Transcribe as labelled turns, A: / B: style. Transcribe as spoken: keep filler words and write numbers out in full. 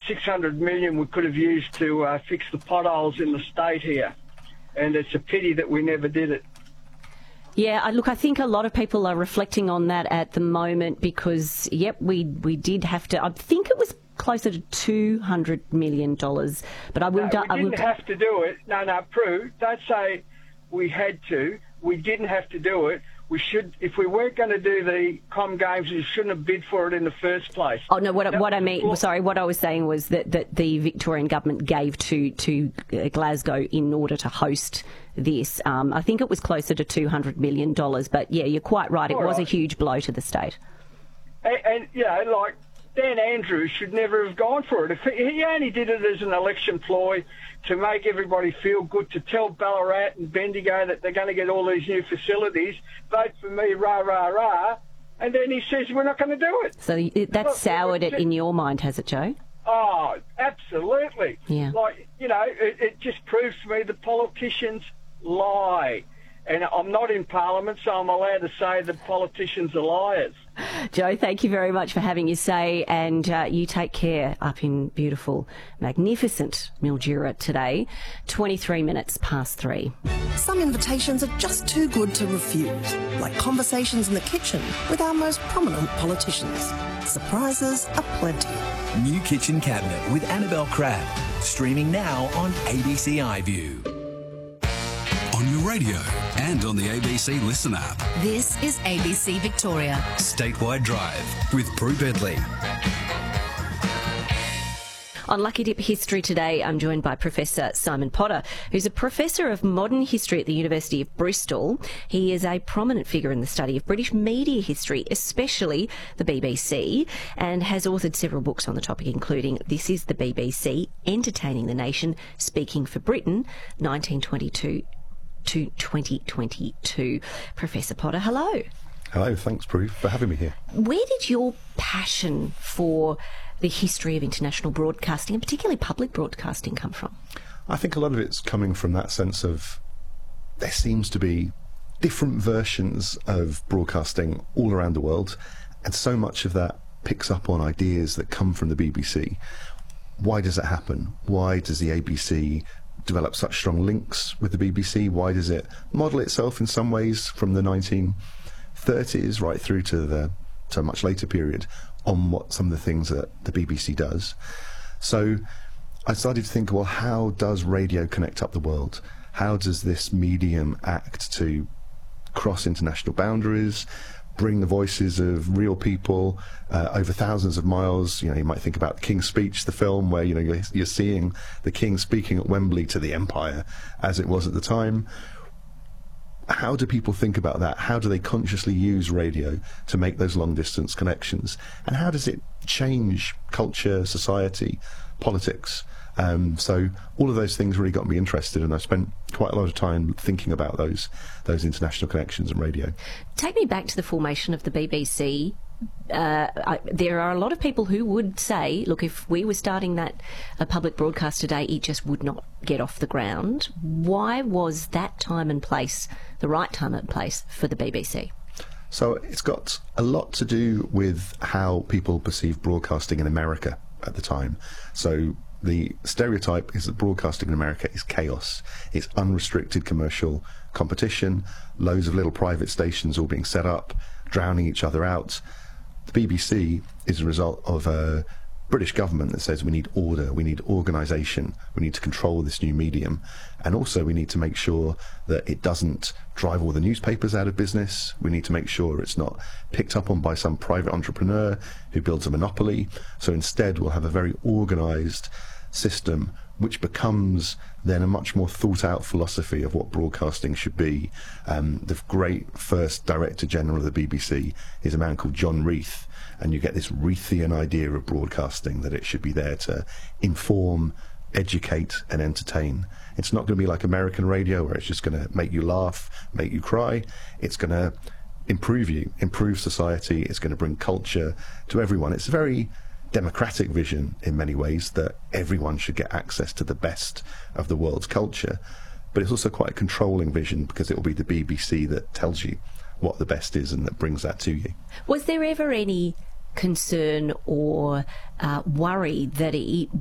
A: six hundred million we could have used to uh, fix the potholes in the state here. And it's a pity that we never did it.
B: Yeah, I- look, I think a lot of people are reflecting on that at the moment because, yep, we we did have to. I think it was closer to two hundred million dollars, but I will.
A: No,
B: do,
A: we
B: I will
A: didn't have to do it. No, no, Prue, don't say we had to. We didn't have to do it. We should, if we weren't going to do the Com Games, we shouldn't have bid for it in the first place.
B: Oh no! What,
A: That
B: what I
A: was
B: mean,
A: before-
B: sorry, what I was saying was that, that the Victorian government gave to to uh, Glasgow in order to host this. Um, I think it was closer to two hundred million dollars. But yeah, you're quite right. It
A: All
B: was
A: right.
B: a huge blow to the state.
A: And, and you know, like Dan Andrews should never have gone for it. If he, he only did it as an election ploy to make everybody feel good, to tell Ballarat and Bendigo that they're going to get all these new facilities, vote for me, rah, rah, rah, and then he says we're not going to do it.
B: So it, that
A: Look,
B: soured it
A: it's-
B: in your mind, has it, Joe?
A: Oh, absolutely.
B: Yeah.
A: Like, you know, it, it just proves to me the politicians lie. And I'm not in Parliament, so I'm allowed to say that politicians are liars.
B: Joe, thank you very much for having your say, and uh, you take care up in beautiful, magnificent Mildura today. twenty-three minutes past three.
C: Some invitations are just too good to refuse, like conversations in the kitchen with our most prominent politicians. Surprises are plenty.
D: New Kitchen Cabinet with Annabelle Crabb. Streaming now on A B C iView.
E: On your radio and on the A B C Listen app.
F: This is A B C Victoria.
E: Statewide Drive with Prue Bentley.
B: On Lucky Dip History today, I'm joined by Professor Simon Potter, who's a Professor of Modern History at the University of Bristol. He is a prominent figure in the study of British media history, especially the B B C, and has authored several books on the topic, including This is the B B C, Entertaining the Nation, Speaking for Britain, nineteen twenty-two to twenty twenty-two. Professor Potter, hello.
G: Hello, thanks, Prue, for having me here.
B: Where did your passion for the history of international broadcasting, and particularly public broadcasting, come from?
G: I think a lot of it's coming from that sense of there seems to be different versions of broadcasting all around the world, and so much of that picks up on ideas that come from the B B C. Why does it happen? Why does the A B C develop such strong links with the B B C? Why does it model itself in some ways from the nineteen thirties right through to the to a much later period on what some of the things that the B B C does? So I started to think, well, how does radio connect up the world? How does this medium act to cross international boundaries, bring the voices of real people uh, over thousands of miles? You know, you might think about King's Speech, the film, where, you know, you're, you're seeing the King speaking at Wembley to the Empire, as it was at the time. How do people think about that? How do they consciously use radio to make those long-distance connections? And how does it change culture, society, politics? Um, so all of those things really got me interested, and I spent quite a lot of time thinking about those those international connections in radio.
B: Take me back to the formation of the B B C. Uh, I, there are a lot of people who would say, look, if we were starting that a public broadcast today, it just would not get off the ground. Why was that time and place the right time and place for the B B C?
G: So it's got a lot to do with how people perceive broadcasting in America at the time. So the stereotype is that broadcasting in America is chaos. It's unrestricted commercial competition, loads of little private stations all being set up, drowning each other out. The B B C is a result of a British government that says we need order, we need organisation, we need to control this new medium, and also we need to make sure that it doesn't drive all the newspapers out of business. We need to make sure it's not picked up on by some private entrepreneur who builds a monopoly. So instead we'll have a very organised system which becomes then a much more thought out philosophy of what broadcasting should be. Um, the great first Director General of the B B C is a man called John Reith, and you get this Reithian idea of broadcasting, that it should be there to inform, educate and entertain. It's not going to be like American radio where it's just going to make you laugh, make you cry. It's going to improve you, improve society. It's going to bring culture to everyone. It's a very democratic vision in many ways, that everyone should get access to the best of the world's culture, but it's also quite a controlling vision, because it will be the B B C that tells you what the best is and that brings that to you.
B: Was there ever any concern or uh, worry that it